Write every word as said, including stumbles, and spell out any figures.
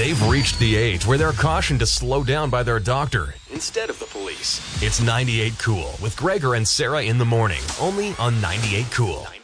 They've reached the age where they're cautioned to slow down by their doctor instead of the police. It's ninety-eight Cool with Gregor and Sarah in the morning, only on ninety-eight Cool.